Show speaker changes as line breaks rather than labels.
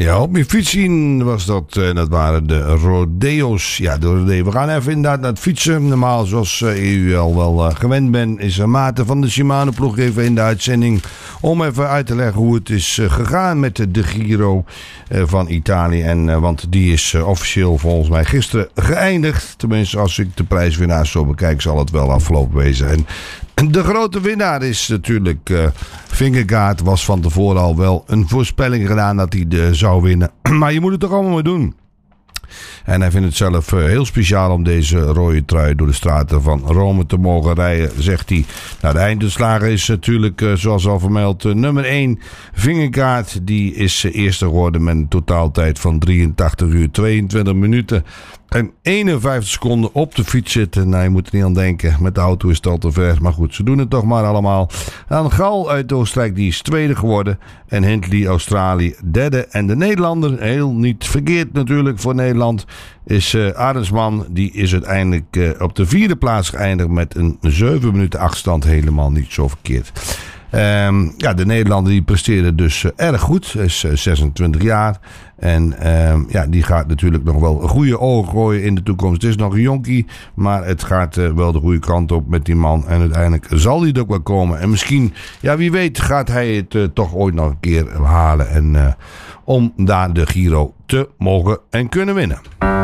Ja, op mijn fiets zien was dat. Dat waren de rodeo's. Ja, de rodeo. We gaan even inderdaad naar het fietsen. Normaal, zoals u al wel gewend bent, is Maarten van de Shimano-ploeg even in de uitzending. Om even uit te leggen hoe het is gegaan met de Giro van Italië. Want die is officieel volgens mij gisteren geëindigd. Tenminste, als ik de prijswinnaars zo bekijk, zal het wel afgelopen wezen. En de grote winnaar is natuurlijk Vingegaard. Was van tevoren al wel een voorspelling gedaan dat hij zou winnen. Maar je moet het toch allemaal maar doen. En hij vindt het zelf heel speciaal om deze rode trui door de straten van Rome te mogen rijden, zegt hij. Nou, de einduitslager is natuurlijk, zoals al vermeld, nummer 1. Vingegaard, die is eerste geworden met een totaaltijd van 83 uur 22 minuten. En 51 seconden op de fiets zitten. Nou, je moet er niet aan denken. Met de auto is het al te ver. Maar goed, ze doen het toch maar allemaal. Dan Gal uit Oostenrijk, die is tweede geworden. En Hindley, Australië, derde. En de Nederlander, heel niet verkeerd natuurlijk voor Nederland, is Arendsman. Die is uiteindelijk op de vierde plaats geëindigd met een 7 minuten achterstand. Helemaal niet zo verkeerd. De Nederlander die presteerde dus erg goed. Hij is 26 jaar. En die gaat natuurlijk nog wel een goede ogen gooien in de toekomst. Het is nog een jonkie, maar het gaat wel de goede kant op met die man. En uiteindelijk zal hij er ook wel komen. En misschien, ja, wie weet, gaat hij het toch ooit nog een keer halen. En om daar de Giro te mogen en kunnen winnen.